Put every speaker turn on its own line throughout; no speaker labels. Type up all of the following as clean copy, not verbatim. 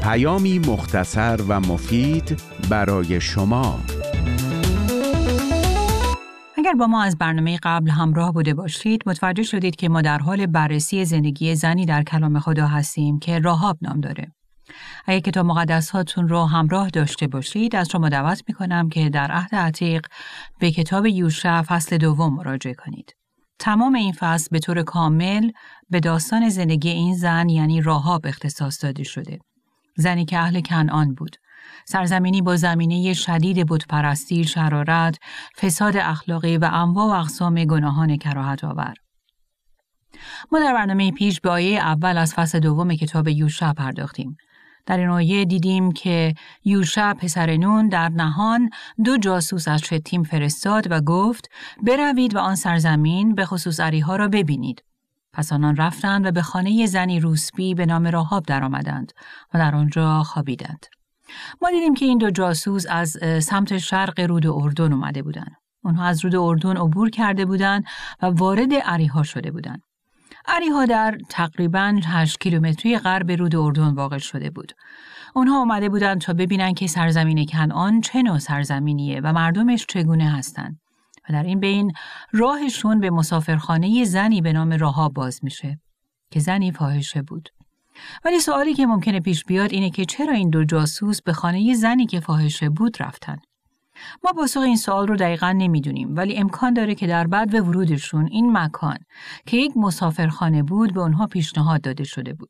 پیامی مختصر و مفید برای شما.
اگر با ما از برنامه قبل همراه بوده باشید، متوجه شدید که ما در حال بررسی زندگی زنی در کلام خدا هستیم که راهاب نام داره. اگر کتاب مقدس هاتون رو همراه داشته باشید، از شما دعوت میکنم که در عهد عتیق به کتاب یوشع فصل 2 مراجعه کنید. تمام این فصل به طور کامل به داستان زندگی این زن یعنی راهاب اختصاص داده شده. زنی که اهل کنعان بود. سرزمینی با زمینه شدید بتپرستی، شرارت، فساد اخلاقی و انواع و اقسام گناهان کراهت آور. ما در برنامه پیش به آیه اول از فصل 2 کتاب یوشع پرداختیم. در این آیه دیدیم که یوشع پسر نون در نهان 2 جاسوس از شتیم فرستاد و گفت بروید و آن سرزمین به خصوص اریحا را ببینید. پس آنان رفتند و به خانه زنی روسپی به نام راهاب در آمدند و در آنجا خوابیدند. ما دیدیم که این 2 جاسوس از سمت شرق رود اردن اومده بودند. اونها از رود اردن عبور کرده بودند و وارد اریحا شده بودند. اریحا در تقریباً 8 کیلومتری غرب رود اردن واقع شده بود. اونها اومده بودند تا ببینن که سرزمین کنعان چه نوع سرزمینیه و مردمش چگونه هستند. و در این بین راهشون به مسافرخانه زنی به نام راهاب باز میشه که زنی فاحشه بود. ولی سوالی که ممکنه پیش بیاد اینه که چرا این 2 جاسوس به خانه زنی که فاحشه بود رفتن؟ ما پاسخ این سوال رو دقیقاً نمیدونیم، ولی امکان داره که در بعد به ورودشون این مکان که یک مسافرخانه بود به اونها پیشنهاد داده شده بود.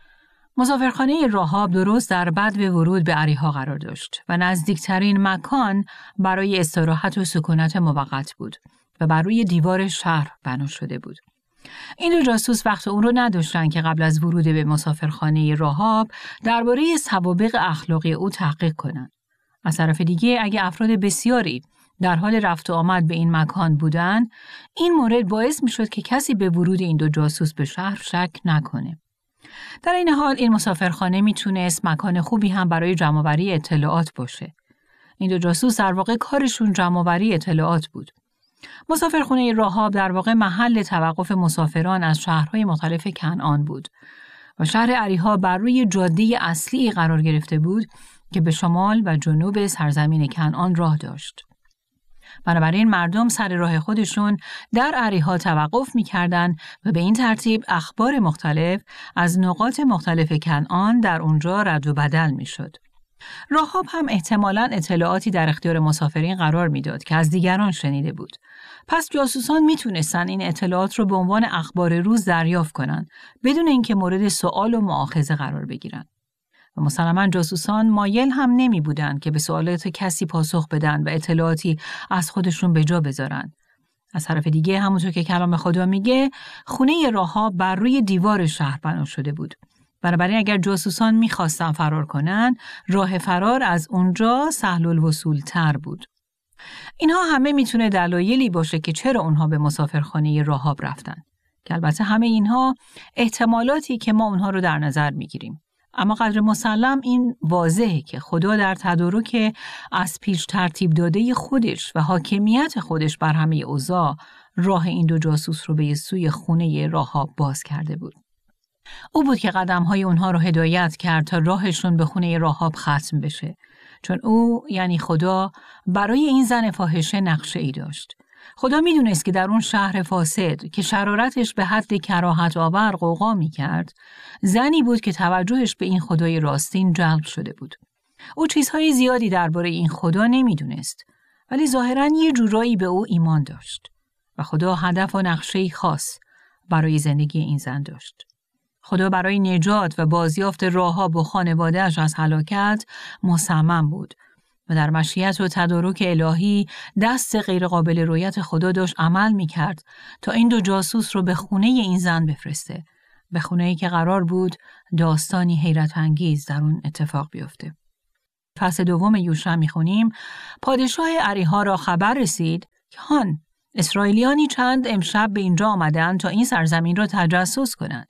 مسافرخانه راهاب درست در بعد به ورود به اریحا قرار داشت و نزدیکترین مکان برای استراحت و سکونت موقت بود و بر روی دیوار شهر بنا شده بود. این 2 جاسوس وقت اون رو نداشتن که قبل از ورود به مسافرخانه راهاب درباره سوابق اخلاقی او تحقیق کنند. از طرف دیگه اگه افراد بسیاری در حال رفت و آمد به این مکان بودن، این مورد باعث می شد که کسی به ورود این 2 جاسوس به شهر شک نکنه. در این حال این مسافرخانه می تونست مکان خوبی هم برای جمع‌آوری اطلاعات باشه. این 2 جاسوس در واقع کارشون جمع‌آوری اطلاعات بود. مسافرخانه راهاب در واقع محل توقف مسافران از شهرهای مختلف کنعان بود و شهر اریحا بر روی جاده اصلی قرار گرفته بود که به شمال و جنوب سرزمین کنعان راه داشت. بنابراین مردم سر راه خودشون در اریحا توقف می‌کردند و به این ترتیب اخبار مختلف از نقاط مختلف کنعان در اونجا رد و بدل می‌شد. راهاب هم احتمالاً اطلاعاتی در اختیار مسافرین قرار میداد که از دیگران شنیده بود. پس جاسوسان میتونستن این اطلاعات رو به عنوان اخبار روز دریافت کنن بدون اینکه مورد سوال و مؤاخذه قرار بگیرن. و مسلماً جاسوسان مایل هم نمی بودن که به سوالات کسی پاسخ بدن و اطلاعاتی از خودشون به جا بذارن. از طرف دیگه همونطور که کلام خدا میگه خونه راهاب بر روی دیوار شهر بنا شده بود. بنابراین اگر جاسوسان میخواستن فرار کنن، راه فرار از اونجا سهل الوصول تر بود. اینها همه میتونه دلایلی باشه که چرا اونها به مسافرخانه راهاب رفتن. که البته همه اینها احتمالاتی که ما اونها رو در نظر میگیریم. اما قدر مسلم این واضحه که خدا در تدارک از پیش ترتیب داده خودش و حاکمیت خودش بر همه اوضاع راه این 2 جاسوس رو به سوی خونه راهاب باز کرده بود. او بود که قدم‌های اونها رو هدایت کرد تا راهشون به خونه راهاب ختم بشه، چون او یعنی خدا برای این زن فاحشه نقشه‌ای داشت. خدا میدونست که در اون شهر فاسد که شرارتش به حد کراهت آور غوغا می‌کرد، زنی بود که توجهش به این خدای راستین جلب شده بود. او چیزهای زیادی درباره این خدا نمیدونست، ولی ظاهراً یه جورایی به او ایمان داشت و خدا هدف و نقشه‌ای خاص برای زندگی این زن داشت. خدا برای نجات و بازیافت راهاب و خانواده‌اش از هلاکت مصمم بود و در مشیت و تدارک الهی دست غیرقابل رؤیت خدا داشت عمل می‌کرد تا این 2 جاسوس رو به خونه این زن بفرسته، به خونه‌ای که قرار بود داستانی حیرت انگیز در اون اتفاق بیفته. فصل 2 یوشع می‌خونیم پادشاه اریحا را خبر رسید که هان اسرائیلیانی چند امشب به اینجا آمدند تا این سرزمین را تجسس کنند.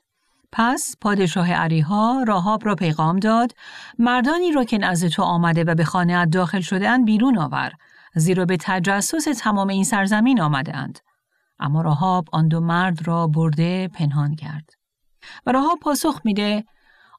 پس پادشاه اریحا راهاب را پیغام داد مردانی را که نزد تو آمده و به خانه‌ات داخل شده‌اند بیرون آور، زیرا به تجسس تمام این سرزمین آمده‌اند. اما راهاب آن 2 مرد را برده پنهان کرد. و راهاب پاسخ میده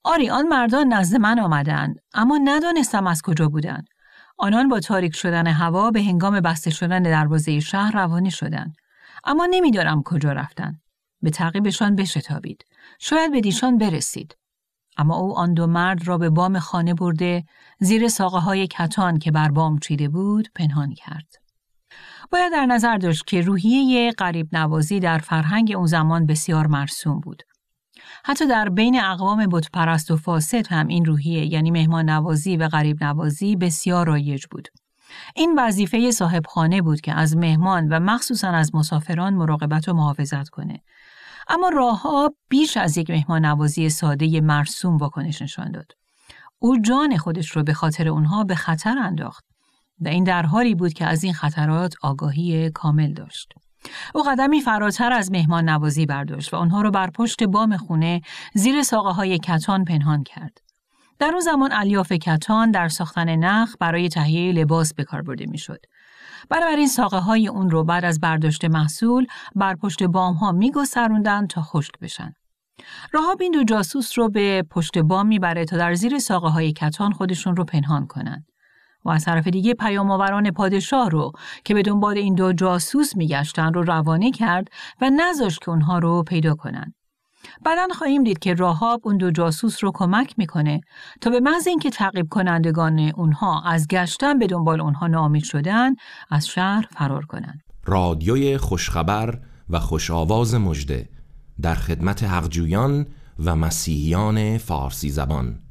آری آن مردان نزد من آمدند، اما ندانستم از کجا بودند. آنان با تاریک شدن هوا به هنگام بسته شدن دروازه شهر روانه شدند، اما نمیدانم کجا رفتند. به تعقیبشان بشتابید، شاید به دیشان برسید. اما او آن دو مرد را به بام خانه برده، زیر ساقه‌های کتان که بر بام چیده بود پنهان کرد. باید در نظر داشت که روحیه غریب نوازی در فرهنگ اون زمان بسیار مرسوم بود. حتی در بین اقوام بت پرست و فاسد هم این روحیه، یعنی مهمان نوازی و غریب نوازی، بسیار رایج بود. این وظیفه صاحب خانه بود که از مهمان و مخصوصاً از مسافران مراقبت و محافظت کنه. اما راهاب بیش از یک مهمان نوازی ساده مرسوم واکنش نشان داد. او جان خودش رو به خاطر اونها به خطر انداخت و این در حالی بود که از این خطرات آگاهی کامل داشت. او قدمی فراتر از مهمان نوازی برداشت و آنها رو بر پشت بام خونه زیر ساقه‌های کتان پنهان کرد. در اون زمان الیاف کتان در ساختن نخ برای تهیه لباس به کار برده میشد. بنابراین ساقه‌های اون رو بعد از برداشت محصول بر پشت بام‌ها می‌گستروندن تا خشک بشن. راهاب این دو جاسوس رو به پشت بام میبره تا در زیر ساقه‌های کتان خودشون رو پنهان کنن. و از طرف دیگه پیام‌آوران پادشاه رو که به دنبال این دو جاسوس میگشتن رو روانه کرد و نذاشت که اونها رو پیدا کنن. بعداً خواهیم دید که راهاب اون دو جاسوس رو کمک میکنه تا به محض اینکه تعقیب کنندگان اونها از گشتن به دنبال اونها ناامید شدن، از شهر فرار کنن.
رادیوی خوشخبر و خوش آواز مژده در خدمت حقجویان و مسیحیان فارسی زبان.